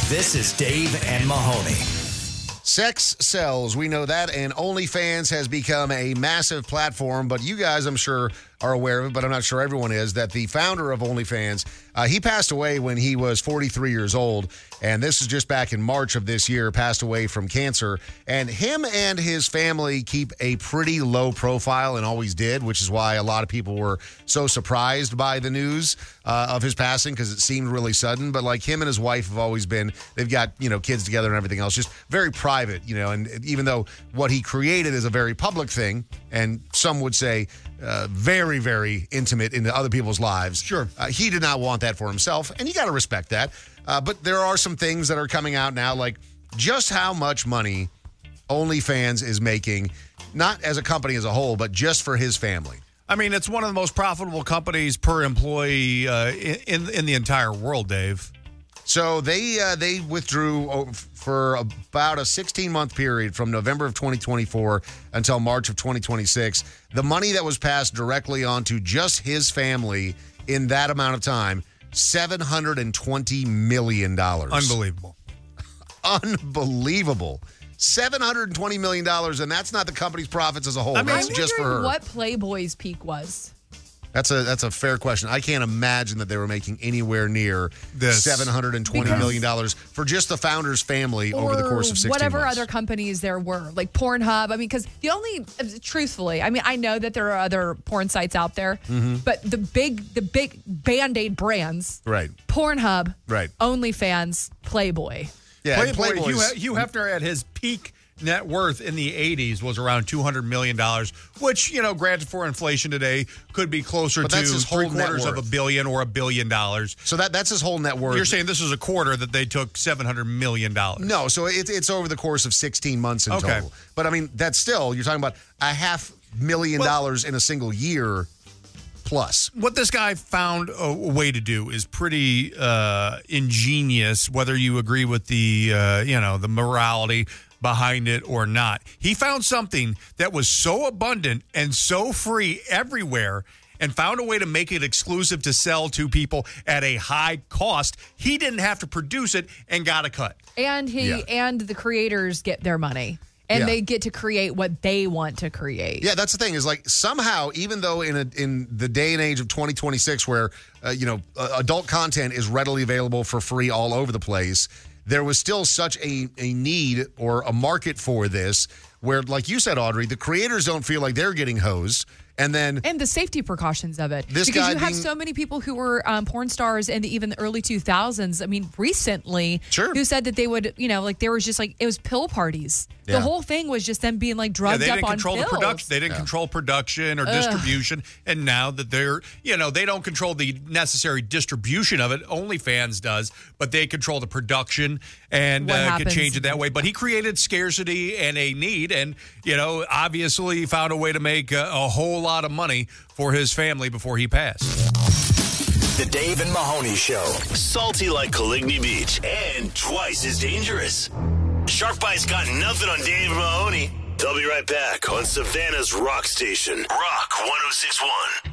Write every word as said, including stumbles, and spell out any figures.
This is Dave and Mahoney. Sex sells. We know that, and OnlyFans has become a massive platform, but you guys, I'm sure, are aware of it, but I'm not sure everyone is, that the founder of OnlyFans, uh, he passed away when he was forty-three years old, and this is just back in March of this year, passed away from cancer, and him and his family keep a pretty low profile and always did, which is why a lot of people were so surprised by the news uh, of his passing, because it seemed really sudden, but like him and his wife have always been, they've got, you know, kids together and everything else, just very private, you know, and even though what he created is a very public thing, and some would say uh, very, very intimate into other people's lives. Sure. Uh, he did not want that for himself, and you got to respect that. Uh, but there are some things that are coming out now, like just how much money OnlyFans is making, not as a company as a whole, but just for his family. I mean, it's one of the most profitable companies per employee uh, in in the entire world, Dave. So they uh, they withdrew for about a sixteen-month period from November of twenty twenty-four until March of twenty twenty-six. The money that was passed directly onto just his family in that amount of time, seven hundred twenty million dollars. Unbelievable. Unbelievable. seven hundred twenty million dollars, and that's not the company's profits as a whole. I mean, that's I'm just for her. what Playboy's peak was. That's a that's a fair question. I can't imagine that they were making anywhere near This. seven hundred twenty million dollars for just the founder's family over the course of sixteen whatever months. other companies there were, like Pornhub. I mean, because the only, truthfully, I mean, I know that there are other porn sites out there, Mm-hmm. but the big, the big Band-Aid brands, Right. Pornhub, Right. OnlyFans, Playboy. Yeah, and Playboy, Hugh, Playboy's- Hugh Hefner at his peak net worth in the eighties was around two hundred million dollars, which, you know, granted for inflation today, could be closer But to that's his whole three net quarters of a worth. billion or a billion dollars. So that that's his whole net worth. You're saying this is a quarter that they took seven hundred million dollars. No, so it, it's over the course of sixteen months in Okay. total. But I mean, that's still, you're talking about a half million Well- dollars in a single year plus. What this guy found a way to do is pretty uh, ingenious, whether you agree with the, uh, you know, the morality behind it or not. He found something that was so abundant and so free everywhere and found a way to make it exclusive to sell to people at a high cost. He didn't have to produce it and got a cut. And he Yeah. and the creators get their money. And Yeah. they get to create what they want to create. Yeah, that's the thing is like somehow, even though in a, in the day and age of twenty twenty-six where, uh, you know, uh, adult content is readily available for free all over the place, there was still such a, a need or a market for this where, like you said, Audrey, the creators don't feel like they're getting hosed. And then And the safety precautions of it. This because guy you have being- so many people who were um, porn stars in the, even the early two thousands. I mean, recently, Sure. who said that they would, you know, like there was just like, it was pill parties. Yeah. The whole thing was just them being like Yeah, drugged they up didn't on control pills. the production. They didn't control production or distribution. And now that they're, you know, they don't control the necessary distribution of it. OnlyFans does, but they control the production and What uh, can happens- change it that way. But he created scarcity and a need, and you know, obviously found a way to make a, a whole lot of money for his family before he passed. The Dave and Mahoney Show. Salty like Coligny Beach and twice as dangerous. Shark Bite's got nothing on Dave and Mahoney. They'll be right back on Savannah's Rock Station. Rock one oh six point one.